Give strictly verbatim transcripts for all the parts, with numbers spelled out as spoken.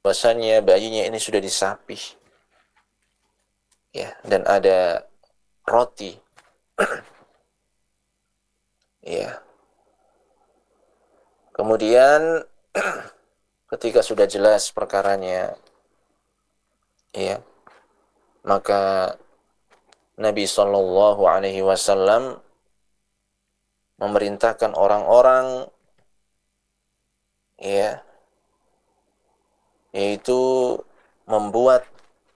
bahwasanya bayinya ini sudah disapih, ya, dan ada roti, ya. Kemudian ketika sudah jelas perkaranya, ya, maka Nabi Shallallahu Alaihi Wasallam memerintahkan orang-orang, ya, yaitu membuat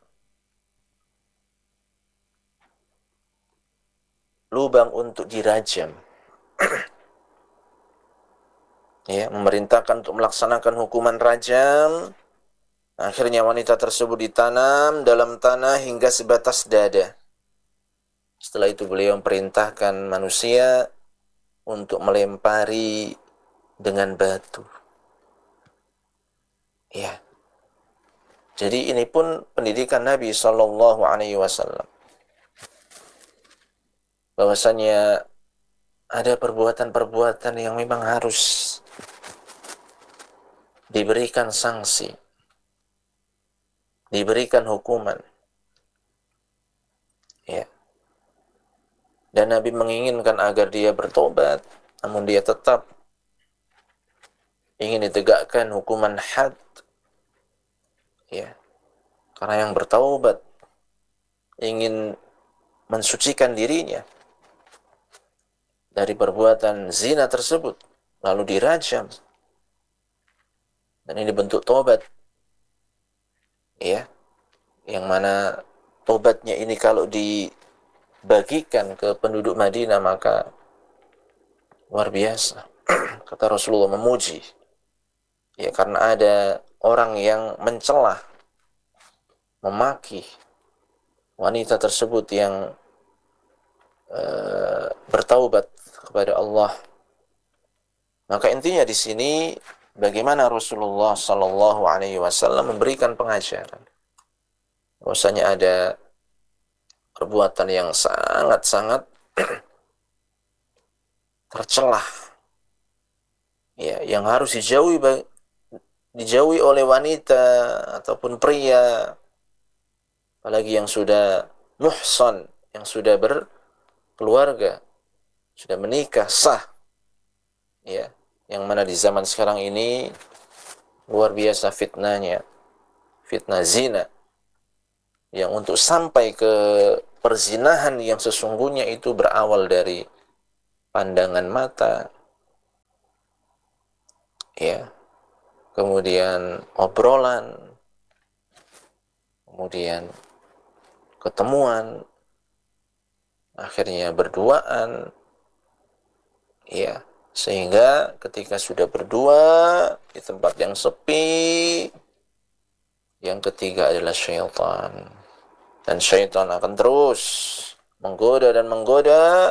lubang untuk dirajam, ya, memerintahkan untuk melaksanakan hukuman rajam. Akhirnya wanita tersebut ditanam dalam tanah hingga sebatas dada. Setelah itu beliau memerintahkan manusia untuk melempari dengan batu. Ya. Jadi ini pun pendidikan Nabi Shallallahu Alaihi Wasallam. Bahwasanya ada perbuatan-perbuatan yang memang harus diberikan sanksi, diberikan hukuman. Ya. Dan Nabi menginginkan agar dia bertobat, namun dia tetap ingin ditegakkan hukuman had. Ya. Karena yang bertaubat ingin mensucikan dirinya dari perbuatan zina tersebut, lalu dirajam. Dan ini bentuk tobat, ya, yang mana tobatnya ini kalau dibagikan ke penduduk Madinah maka luar biasa. Kata Rasulullah memuji, ya, karena ada orang yang mencela, memaki wanita tersebut yang uh, bertaubat kepada Allah. Maka intinya di sini bagaimana Rasulullah Sallallahu Alaihi Wasallam memberikan pengajaran. Bahwasanya ada perbuatan yang sangat-sangat tercelah, ya, yang harus dijauhi dijauhi oleh wanita ataupun pria, apalagi yang sudah muhsan, yang sudah berkeluarga, sudah menikah sah, ya, yang mana di zaman sekarang ini luar biasa fitnahnya, fitnah zina, yang untuk sampai ke perzinahan yang sesungguhnya itu berawal dari pandangan mata, ya, kemudian obrolan, kemudian ketemuan, akhirnya berduaan, ya, sehingga ketika sudah berdua di tempat yang sepi, yang ketiga adalah syaitan. Dan syaitan akan terus menggoda dan menggoda,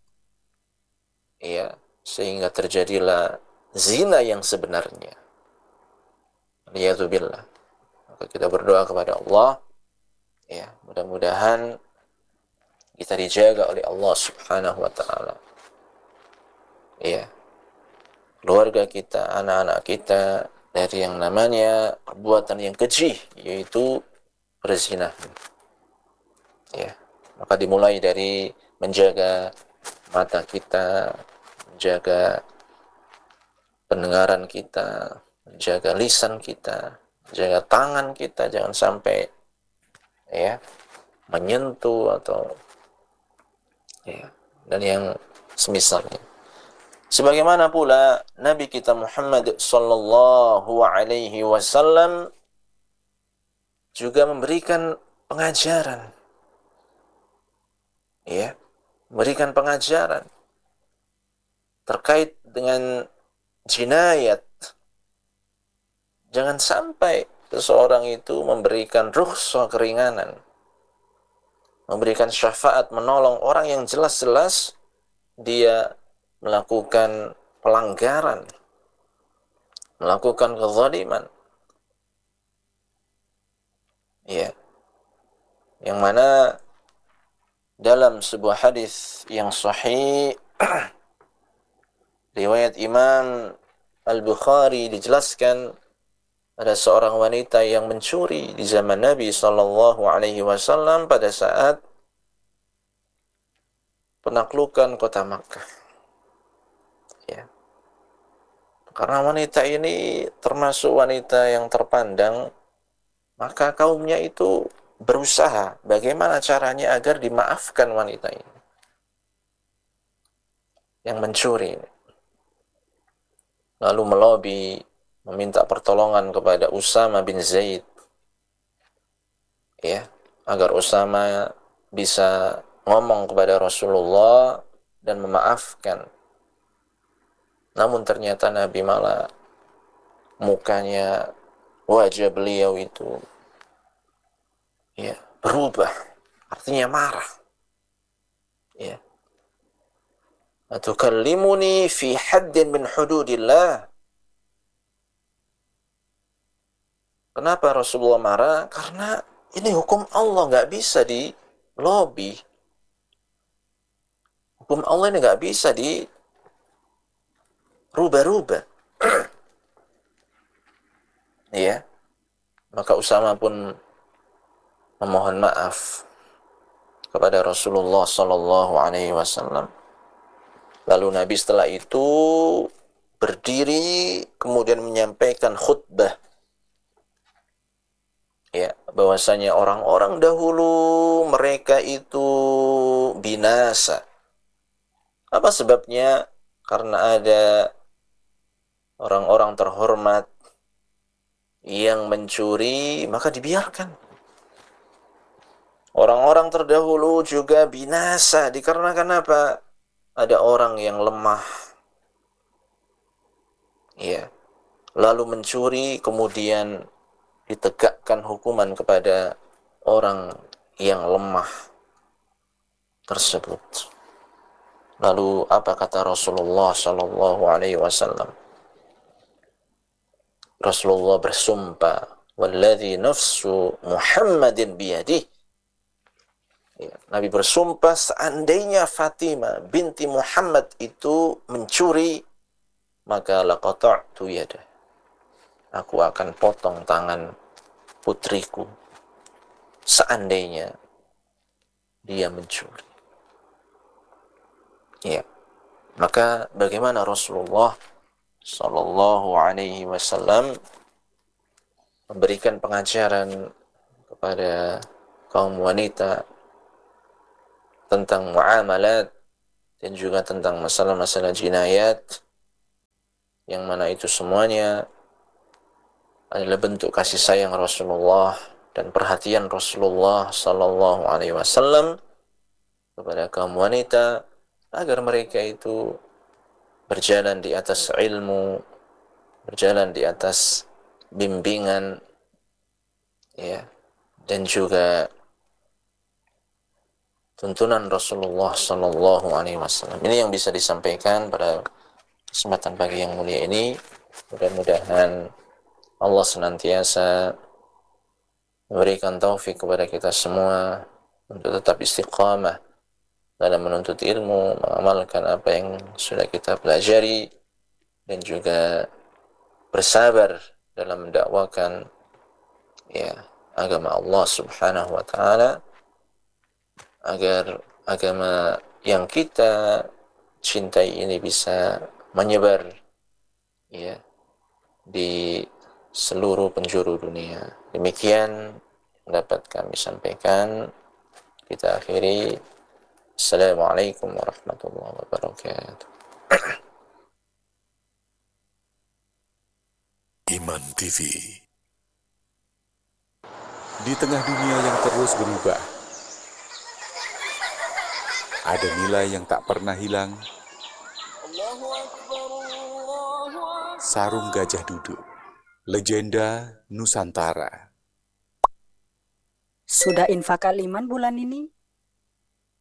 ya, sehingga terjadilah zina yang sebenarnya. Waliyadzubillah. Maka kita berdoa kepada Allah, ya, mudah-mudahan kita dijaga oleh Allah Subhanahu wa taala. Ya, keluarga kita, anak-anak kita dari yang namanya perbuatan yang keji, yaitu berzina. Ya, maka dimulai dari menjaga mata kita, menjaga pendengaran kita, menjaga lisan kita, menjaga tangan kita, jangan sampai, ya, menyentuh atau, ya, dan yang semisalnya. Sebagaimana pula Nabi kita Muhammad sallallahu alaihi wasallam juga memberikan pengajaran, ya, memberikan pengajaran terkait dengan jinayat. Jangan sampai seseorang itu memberikan rukhsah, keringanan, memberikan syafaat, menolong orang yang jelas-jelas dia melakukan pelanggaran, melakukan kezaliman, ya, yang mana dalam sebuah hadis yang sahih riwayat Imam Al-Bukhari dijelaskan ada seorang wanita yang mencuri di zaman Nabi Shallallahu Alaihi Wasallam pada saat penaklukan kota Makkah. Ya. Karena wanita ini termasuk wanita yang terpandang, maka kaumnya itu berusaha bagaimana caranya agar dimaafkan wanita ini yang mencuri. Lalu melobi, meminta pertolongan kepada Usama bin Zaid, ya, agar Usama bisa ngomong kepada Rasulullah dan memaafkan. Namun ternyata Nabi malah mukanya, wajah beliau itu ya berubah, artinya marah. Ya. Atukallimuni fi haddin min hududillah. Kenapa Rasulullah marah? Karena ini hukum Allah, nggak bisa di lobby. Hukum Allah ini nggak bisa di rubah-rubah. Ya. Maka Usama pun memohon maaf kepada Rasulullah Sallallahu Alaihi Wasallam. Lalu Nabi setelah itu berdiri kemudian menyampaikan khutbah, ya, bahwasanya orang-orang dahulu mereka itu binasa. Apa sebabnya? Karena ada orang-orang terhormat yang mencuri, maka dibiarkan. Orang-orang terdahulu juga binasa dikarenakan apa? Ada orang yang lemah, ya, lalu mencuri, kemudian ditegakkan hukuman kepada orang yang lemah tersebut. Lalu apa kata Rasulullah Sallallahu Alaihi Wasallam? Rasulullah bersumpah, "Walladzi nafsu Muhammadin biyadihi." Ya, Nabi bersumpah, seandainya Fatimah binti Muhammad itu mencuri, maka laqata'tu yadah. Aku akan potong tangan putriku seandainya dia mencuri. Ya. Maka bagaimana Rasulullah Sallallahu Alaihi Wasallam memberikan pengajaran kepada kaum wanita tentang muamalat dan juga tentang masalah-masalah jinayat, yang mana itu semuanya adalah bentuk kasih sayang Rasulullah dan perhatian Rasulullah Sallallahu Alaihi Wasallam kepada kaum wanita agar mereka itu berjalan di atas ilmu, berjalan di atas bimbingan, ya, dan juga tuntunan Rasulullah Sallallahu Alaihi Wasallam. Ini yang bisa disampaikan pada kesempatan pagi yang mulia ini. Mudah-mudahan Allah senantiasa memberikan taufik kepada kita semua untuk tetap istiqamah dalam menuntut ilmu, mengamalkan apa yang sudah kita pelajari, dan juga bersabar dalam mendakwakan, ya, agama Allah Subhanahu wa taala, agar agama yang kita cintai ini bisa menyebar, ya, di seluruh penjuru dunia. Demikian yang dapat kami sampaikan. Kita akhiri. Assalamualaikum warahmatullahi wabarakatuh. Iman T V. Di tengah dunia yang terus berubah, ada nilai yang tak pernah hilang. Sarung Gajah Duduk, legenda Nusantara. Sudah infak Al-Iman bulan ini?